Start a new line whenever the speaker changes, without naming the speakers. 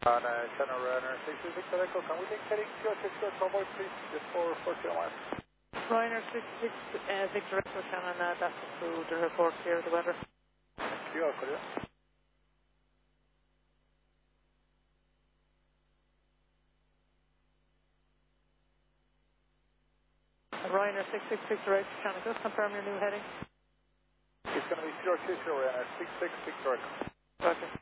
On channel runner 626 Echo, can we take heading 260 convoy please, just for 40 miles?
Ryanair 66 Victor Echo Shannon, that's to the report here, the weather.
Thank you, I'll call you.
Ryanair 66 Victor Echo Shannon, just confirm your new heading.
It's going to be 020 Ryanair 66 Victor Echo.
Okay.